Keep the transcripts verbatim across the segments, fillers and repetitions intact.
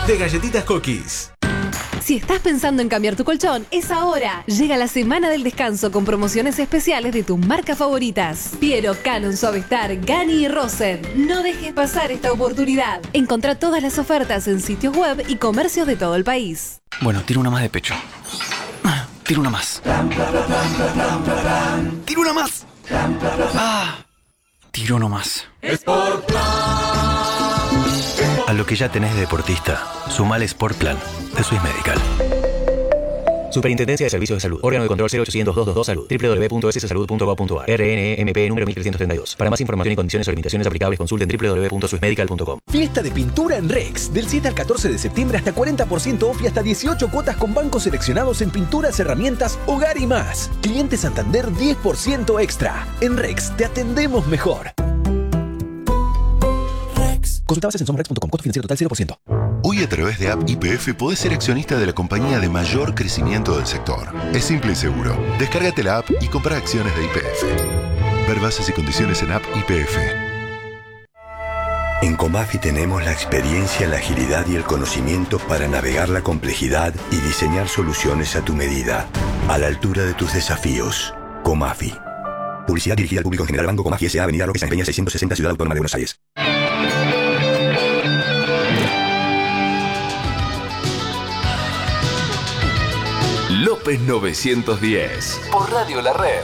de Galletitas Cookies. Si estás pensando en cambiar tu colchón, es ahora. Llega la semana del descanso con promociones especiales de tus marcas favoritas. Piero, Canon, Suavestar, Gani y Rosen. No dejes pasar esta oportunidad. Encontrá todas las ofertas en sitios web y comercios de todo el país. Bueno, tiro una más de pecho. Tiro una más. Tiro una más. Ah, tiro uno más. A lo que ya tenés de deportista, sumale Sport Plan de Swiss Medical. Superintendencia de Servicios de Salud. Órgano de control cero ochocientos, doscientos veintidós Salud. doble u doble u doble u punto s salud punto gov punto a r. R N E M P número mil trescientos treinta y dos. Para más información y condiciones o limitaciones aplicables, consulten doble u doble u doble u punto swiss medical punto com. Fiesta de pintura en Rex. Del siete al catorce de septiembre hasta cuarenta por ciento off y hasta dieciocho cuotas con bancos seleccionados en pinturas, herramientas, hogar y más. Cliente Santander diez por ciento extra. En Rex te atendemos mejor. Rex. Consulta bases en somrex punto com. Costo financiero total cero por ciento. Hoy a través de App Y P F podés ser accionista de la compañía de mayor crecimiento del sector. Es simple y seguro. Descárgate la app y compra acciones de Y P F. Ver bases y condiciones en App Y P F. En Comafi tenemos la experiencia, la agilidad y el conocimiento para navegar la complejidad y diseñar soluciones a tu medida, a la altura de tus desafíos. Comafi. Publicidad dirigida al público en general. Banco Comafi S A. Avenida López San Peña seiscientos sesenta, Ciudad Autónoma de Buenos Aires. López novecientos diez por Radio La Red.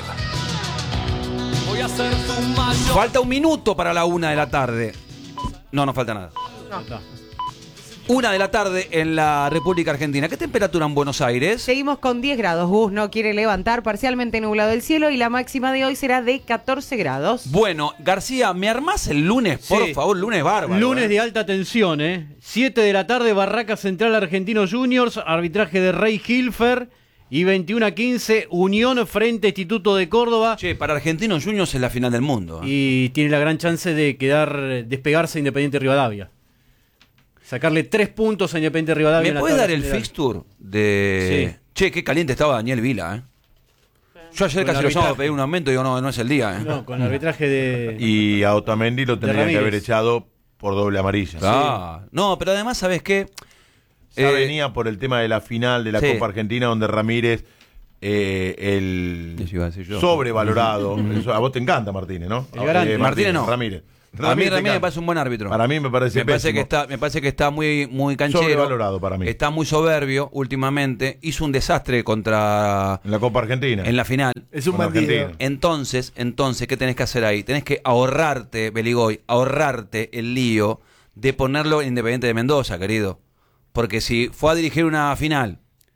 Voy a ser tu mayor. Falta un minuto para la una de la tarde. No, no falta nada. No. Una de la tarde en la República Argentina. ¿Qué temperatura en Buenos Aires? Seguimos con diez grados. Gus no quiere levantar, parcialmente nublado el cielo y la máxima de hoy será de catorce grados. Bueno, García, ¿me armás el lunes, por Sí. favor? Lunes bárbaro. Lunes eh. de alta tensión, ¿eh? siete de la tarde, Barraca Central Argentinos Juniors, arbitraje de Rey Hilfer. Y veintiuno a quince, Unión frente a Instituto de Córdoba. Che, para Argentinos Juniors es la final del mundo. ¿eh? Y tiene la gran chance de quedar, despegarse a Independiente Rivadavia. Sacarle tres puntos a Independiente Rivadavia. ¿Me puedes dar el fixture de...? Sí. Che, qué caliente estaba Daniel Vila, ¿eh? Yo ayer Con casi lo llamo a arbitraje. pedir un aumento y digo, no, no es el día, ¿eh? No, con el arbitraje de... Y a Otamendi lo tendrían que Ramírez. haber echado por doble amarilla. Ah, sí. No, pero además, ¿sabes qué? Ya Eh, venía por el tema de la final de la sí. Copa Argentina, donde Ramírez, eh, el Eso iba a decir yo. sobrevalorado. Eso, a vos te encanta Martínez, ¿no? El garante. Eh, Martínez no. Ramírez. A mí te Ramírez me encanta. parece un buen árbitro. Para mí me parece me parece pésimo. que está Me parece que está muy, muy canchero. Sobrevalorado para mí. Está muy soberbio últimamente. Hizo un desastre contra... En la Copa Argentina. En la final. Es un Con bandido. Argentina. Entonces, entonces, ¿qué tenés que hacer ahí? Tenés que ahorrarte, Beligoy, ahorrarte el lío de ponerlo en Independiente de Mendoza, querido. Porque si fue a dirigir una final,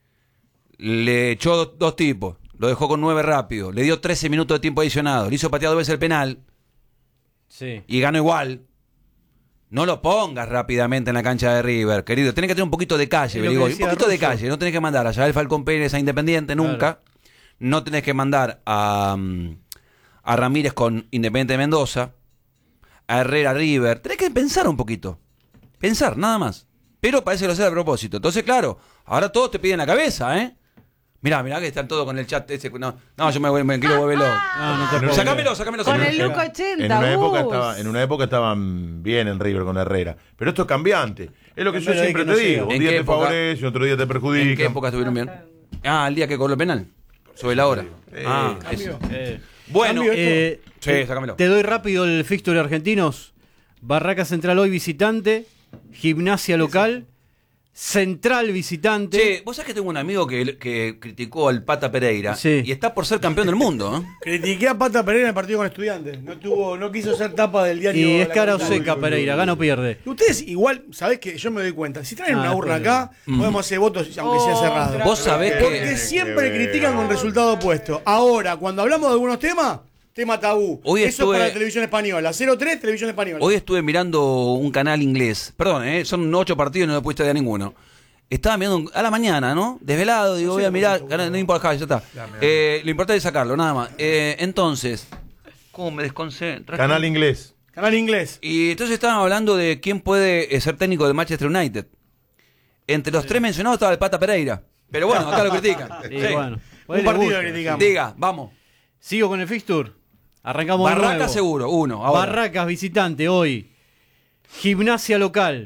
le echó dos, dos tipos, lo dejó con nueve rápido, le dio trece minutos de tiempo adicionado, le hizo patear dos veces el penal Sí. y ganó igual. No lo pongas rápidamente en la cancha de River, querido. Tenés que tener un poquito de calle, Es lo que Beligoy. Un decía poquito de Russo. calle. No tenés que mandar a Yael Falcón Pérez a Independiente nunca. Claro. No tenés que mandar a, mm, a Ramírez con Independiente de Mendoza, a Herrera River. Tenés que pensar un poquito. Pensar, nada más. Pero parece que lo hace a propósito. Entonces, claro, ahora todos te piden la cabeza, ¿eh? Mirá, mirá que están todos con el chat ese. No, no yo me, voy- me quiero volverlo. No, no te puedo Sacámelo, creer. sacámelo. Con sacámelo. el Luco ochenta, En una, época Gus. estaba, en una época estaban bien en River con Herrera. Pero esto es cambiante. Es lo que yo Pero hay siempre que te no digo. llega. Un ¿En día qué te época? favorece, otro día te perjudica. ¿En qué época estuvieron bien? Ah, el día que cobró el penal. Sobre la hora. Ah, eso. Eh, Bueno, Cambio eh, sí, eh, sácamelo. te doy rápido el fixture de argentinos. Barraca Central hoy visitante, Gimnasia local, Central visitante. Che, vos sabés que tengo un amigo que, que criticó al Pata Pereira Sí. y está por ser campeón del mundo, ¿eh? Critiqué a Pata Pereira en el partido con Estudiantes. No tuvo, no quiso ser tapa del diario. Y es La cara o Capital. seca Pereira, gana o pierde. Y ustedes igual, ¿sabés qué? Yo me doy cuenta. Si traen Ah, una urna después- acá, podemos hacer votos aunque sea Oh, cerrado. otra Vos sabés Porque que siempre critican con resultado opuesto. Ahora, cuando hablamos de algunos temas, tema tabú. Hoy Eso estuve- es para la televisión española. cero tres, televisión española. hoy estuve mirando un canal inglés. Perdón, ¿eh? Son ocho partidos y no me puse a ninguno. Estaba mirando un- a la mañana, ¿no? Desvelado, digo, voy a mirar. canal- No importa, ya está. Eh, lo importante es sacarlo, nada más. Eh, entonces, ¿cómo me desconcentra? Canal inglés. Canal inglés. Y entonces estaban hablando de quién puede eh, ser técnico de Manchester United. Entre los tres mencionados estaba el Pata Pereira. Pero bueno, acá lo critican. Y Sí. bueno, Un les partido gusta. que criticamos. Diga, vamos. Sigo con el fixture. Arrancamos de Barraca nuevo. seguro, uno. Ahora. Barracas visitante hoy. Gimnasia local.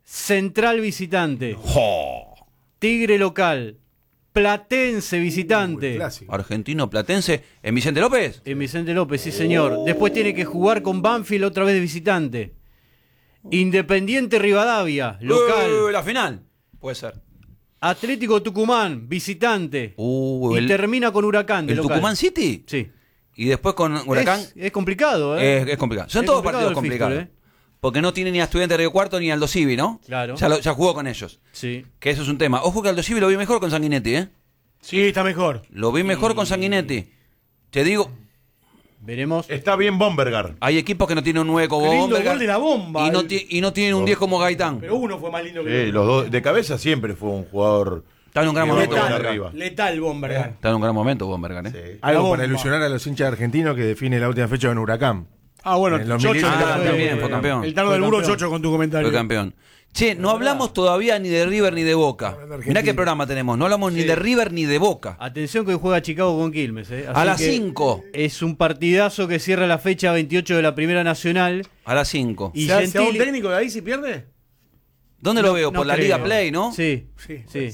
Central visitante. ¡Jo! Tigre local. Platense visitante. Argentino Platense. ¿En Vicente López? En Vicente López, sí señor. Después tiene que jugar con Banfield otra vez de visitante. Independiente Rivadavia, local. Uh, la final. Puede ser. Atlético Tucumán, visitante. Uh, y el, termina con Huracán. De ¿El local. Tucumán City? Sí. Y después con Huracán. Es, es complicado, ¿eh? Es, es complicado. Son es todos complicado partidos complicados. fixture, ¿eh? Porque no tiene ni a Estudiantes de Río Cuarto ni a Aldo Civi, ¿no? Claro. Ya, lo, ya jugó con ellos. Sí. Que eso es un tema. Ojo que Aldo Civi lo vi mejor con Sanguinetti, ¿eh? Sí, está mejor. Lo vi mejor y... con Sanguinetti. Te digo. Veremos. Está bien Bombergar. Hay equipos que no tienen un nueve como Qué lindo Bombergar. gol de la bomba. Y no, el... ti- y no tienen un diez como Gaitán. Pero uno fue más lindo que Sí, el otro. los dos de cabeza siempre fue un jugador. Está en un gran momento. Letal, Bombergar. letal Bombergar. Está en un gran momento Bombergar, ¿eh? Sí. Algo para ilusionar a los hinchas argentinos que define la última fecha en Huracán. Ah, bueno, En los Chocho militares fue, Ah, también, fue campeón. El Tano del Burro Chocho con tu comentario. Fue campeón. Che, no hablamos todavía ni de River ni de Boca. Mirá qué programa tenemos. No hablamos ni de River ni de Boca. Atención que hoy juega Chicago con Quilmes. ¿eh? Así A las que cinco. Es un partidazo que cierra la fecha veintiocho de la Primera Nacional. A las cinco. Y ¿Se hace un Gentili... técnico de ahí si pierde? ¿Dónde lo veo? No Por la creo. Liga Play, ¿no? Sí, Sí. sí.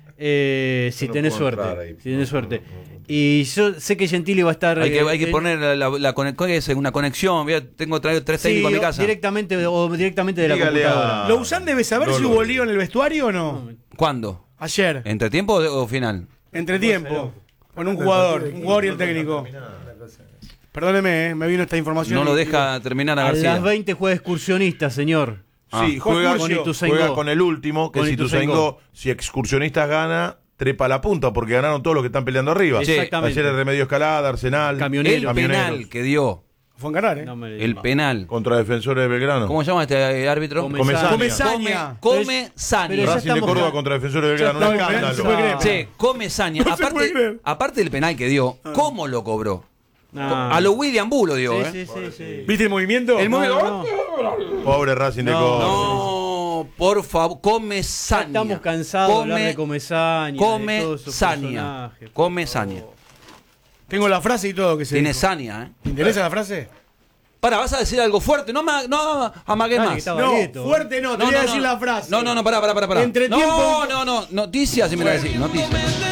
Eh, si no tenés puedo entrar suerte. ahí. Si tenés suerte. Y yo sé que Gentili va a estar. Hay que, eh, hay que en- poner la, la, la conex- ¿qué es? Una conexión. Mira, tengo traído tres Sí, técnicos a mi o casa. directamente o directamente de la Dígale computadora. a- ¿Lousán debe saber No, si no. hubo lío en el vestuario o no? ¿Cuándo? Ayer. ¿Entre tiempo o, o final? Entre tiempo. Con un jugador. Un jugador y el técnico. Perdóneme, eh, me vino esta información. No lo y- deja terminar a A García. las veinte juega excursionista, señor. Ah. Sí, juega, Con Ituzaingó. juega con el último, que Con si Ituzaingó. Ituzaingó, si Excursionistas gana, trepa a la punta, porque ganaron todos los que están peleando arriba. Sí. Exactamente. Ayer el Remedio Escalada, Arsenal, Camionero. El penal que dio. Fue en ganar, ¿eh? No me El penal. contra Defensores de Belgrano. ¿Cómo se llama este eh, árbitro? Comesaña. Comesaña. Come, come Pero ya Saña. estamos- Racing de Córdoba contra Defensores de Belgrano. Ya Un está, escándalo. se puede creer. Sí, come Saña. No se puede aparte, creer. aparte del penal que dio, ¿cómo lo cobró? Ah. A lo William Bull lo dio, Sí, ¿eh? sí, sí, sí. ¿Viste el movimiento? El No, movimiento. no. Pobre Racing de No. Córdoba. No, por favor, come Saña. Estamos cansados de hablar de Comesaña. de Come todos esos Saña. personajes. Come Saña. Tengo la frase y todo que se Tiene dijo. Saña, ¿eh? ¿Te interesa la frase? Para, vas a decir algo fuerte. No, ma- no amagues Dale, que más. estaba No, quieto. fuerte no, te voy a decir la frase. No, no, no, pará, pará, pará. pará. Entre no, tiempo- no, no. Noticias, si me la decís. Noticias.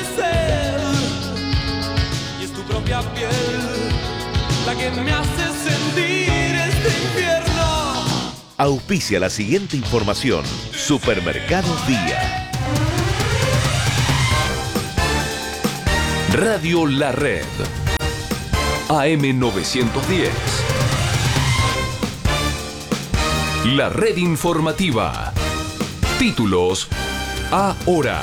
Y es tu propia piel la que me hace sentir este infierno. Auspicia la siguiente información. Supermercados Día. Radio La Red. A M novecientos diez. La red informativa. Títulos ahora.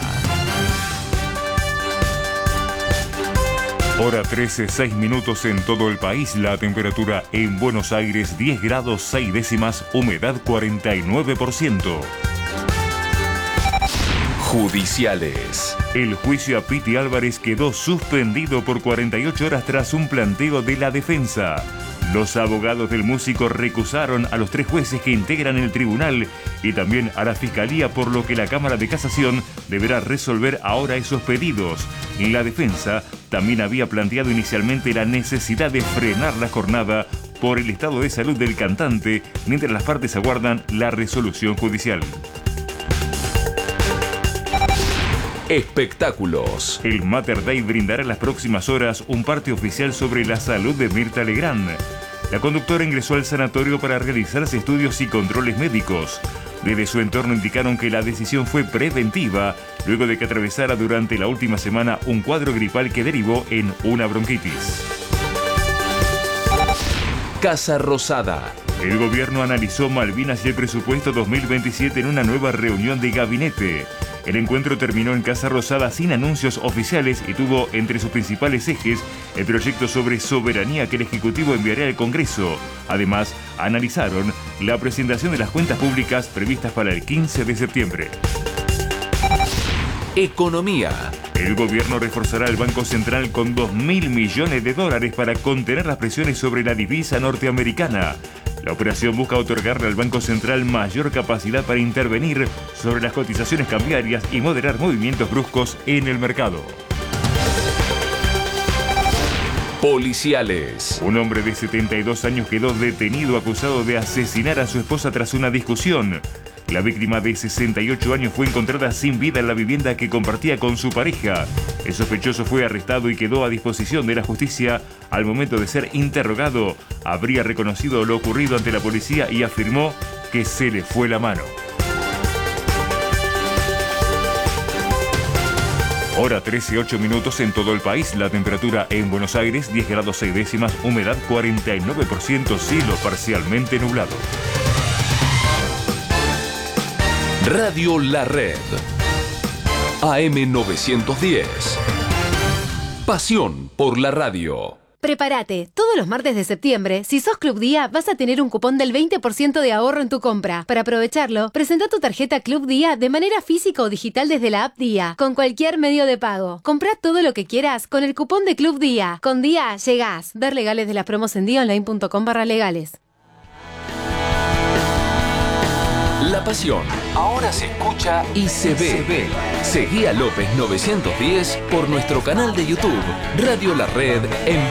Hora trece, seis minutos en todo el país. La temperatura en Buenos Aires diez grados seis décimas, humedad cuarenta y nueve por ciento. Judiciales. El juicio a Piti Álvarez quedó suspendido por cuarenta y ocho horas tras un planteo de la defensa. Los abogados del músico recusaron a los tres jueces que integran el tribunal y también a la fiscalía, por lo que la Cámara de Casación deberá resolver ahora esos pedidos. La defensa también había planteado inicialmente la necesidad de frenar la jornada por el estado de salud del cantante, mientras las partes aguardan la resolución judicial. Espectáculos. El Mater Dei brindará en las próximas horas un parte oficial sobre la salud de Mirta Legrand. La conductora ingresó al sanatorio para realizarse estudios y controles médicos. Desde su entorno indicaron que la decisión fue preventiva, luego de que atravesara durante la última semana un cuadro gripal que derivó en una bronquitis. Casa Rosada. El gobierno analizó Malvinas y el presupuesto dos mil veintisiete en una nueva reunión de gabinete. El encuentro terminó en Casa Rosada sin anuncios oficiales y tuvo entre sus principales ejes el proyecto sobre soberanía que el Ejecutivo enviará al Congreso. Además, analizaron la presentación de las cuentas públicas previstas para el quince de septiembre. Economía. El gobierno reforzará el Banco Central con dos mil millones de dólares para contener las presiones sobre la divisa norteamericana. La operación busca otorgarle al Banco Central mayor capacidad para intervenir sobre las cotizaciones cambiarias y moderar movimientos bruscos en el mercado. Policiales. Un hombre de setenta y dos años quedó detenido acusado de asesinar a su esposa tras una discusión. La víctima de sesenta y ocho años fue encontrada sin vida en la vivienda que compartía con su pareja. El sospechoso fue arrestado y quedó a disposición de la justicia. Al momento de ser interrogado, habría reconocido lo ocurrido ante la policía y afirmó que se le fue la mano. Hora trece, ocho minutos en todo el país. La temperatura en Buenos Aires, diez grados seis décimas, humedad cuarenta y nueve por ciento, cielo parcialmente nublado. Radio La Red. A M novecientos diez. Pasión por la radio. Prepárate, todos los martes de septiembre, si sos Club Día, vas a tener un cupón del veinte por ciento de ahorro en tu compra. Para aprovecharlo, presenta tu tarjeta Club Día de manera física o digital desde la app Día, con cualquier medio de pago. Comprá todo lo que quieras con el cupón de Club Día. Con Día llegás. Ver legales de las promos en diaonline.com barra legales. La pasión ahora se escucha y se ve. Seguí a López novecientos diez por nuestro canal de YouTube, Radio La Red en